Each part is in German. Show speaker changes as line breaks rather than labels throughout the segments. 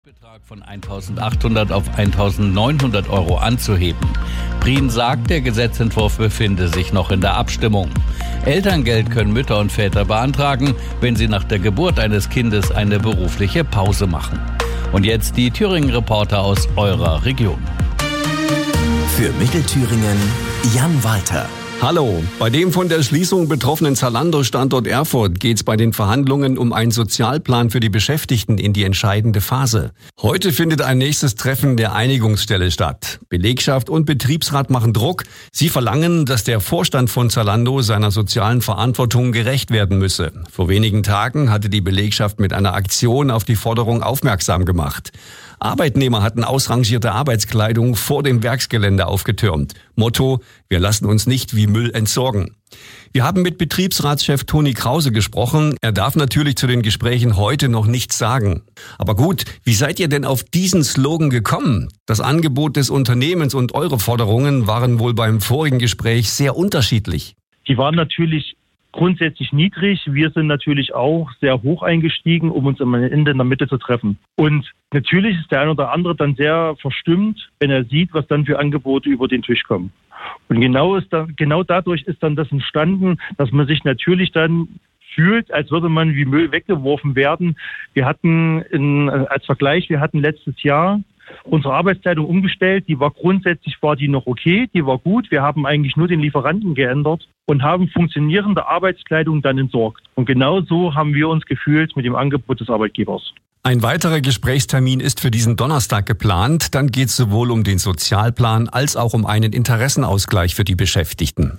Betrag von 1.800 auf 1.900 Euro anzuheben. Prien sagt, der Gesetzentwurf befinde sich noch in der Abstimmung. Elterngeld können Mütter und Väter beantragen, wenn sie nach der Geburt eines Kindes eine berufliche Pause machen. Und jetzt die Thüringen-Reporter aus eurer Region.
Für Mittelthüringen Jan Walter.
Hallo, bei dem von der Schließung betroffenen Zalando-Standort Erfurt geht es bei den Verhandlungen um einen Sozialplan für die Beschäftigten in die entscheidende Phase. Heute findet ein nächstes Treffen der Einigungsstelle statt. Belegschaft und Betriebsrat machen Druck. Sie verlangen, dass der Vorstand von Zalando seiner sozialen Verantwortung gerecht werden müsse. Vor wenigen Tagen hatte die Belegschaft mit einer Aktion auf die Forderung aufmerksam gemacht. Arbeitnehmer hatten ausrangierte Arbeitskleidung vor dem Werksgelände aufgetürmt. Motto: Wir lassen uns nicht wie Müll entsorgen. Wir haben mit Betriebsratschef Toni Krause gesprochen. Er darf natürlich zu den Gesprächen heute noch nichts sagen. Aber gut, wie seid ihr denn auf diesen Slogan gekommen? Das Angebot des Unternehmens und eure Forderungen waren wohl beim vorigen Gespräch sehr unterschiedlich.
Die waren natürlich grundsätzlich niedrig. Wir sind natürlich auch sehr hoch eingestiegen, um uns am Ende in der Mitte zu treffen. Und natürlich ist der ein oder andere dann sehr verstimmt, wenn er sieht, was dann für Angebote über den Tisch kommen. Und genau dadurch ist dann das entstanden, dass man sich natürlich dann fühlt, als würde man wie Müll weggeworfen werden. Wir hatten als Vergleich, letztes Jahr unsere Arbeitskleidung umgestellt. Grundsätzlich war die noch okay, die war gut. Wir haben eigentlich nur den Lieferanten geändert und haben funktionierende Arbeitskleidung dann entsorgt. Und genau so haben wir uns gefühlt mit dem Angebot des Arbeitgebers.
Ein weiterer Gesprächstermin ist für diesen Donnerstag geplant. Dann geht es sowohl um den Sozialplan als auch um einen Interessenausgleich für die Beschäftigten.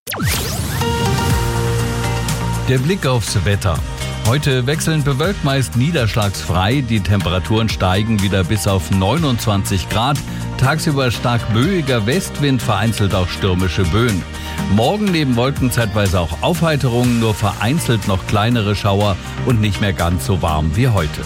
Der Blick aufs Wetter. Heute wechselnd bewölkt, meist niederschlagsfrei. Die Temperaturen steigen wieder bis auf 29 Grad. Tagsüber stark böiger Westwind, vereinzelt auch stürmische Böen. Morgen neben Wolken zeitweise auch Aufheiterungen, nur vereinzelt noch kleinere Schauer und nicht mehr ganz so warm wie heute.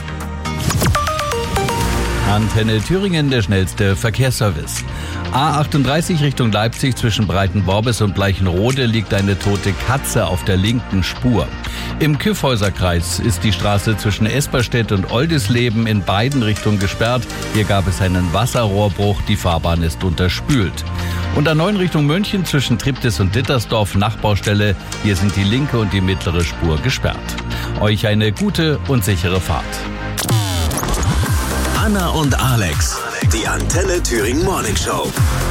Antenne Thüringen, der schnellste Verkehrsservice. A38 Richtung Leipzig zwischen Breitenworbis und Bleichenrode liegt eine tote Katze auf der linken Spur. Im Kyffhäuserkreis ist die Straße zwischen Esperstedt und Oldisleben in beiden Richtungen gesperrt. Hier gab es einen Wasserrohrbruch, die Fahrbahn ist unterspült. Und A9 Richtung München zwischen Triptis und Dittersdorf Nachbaustelle. Hier sind die linke und die mittlere Spur gesperrt. Euch eine gute und sichere Fahrt.
Anna und Alex, die Antenne Thüringen Morning Show.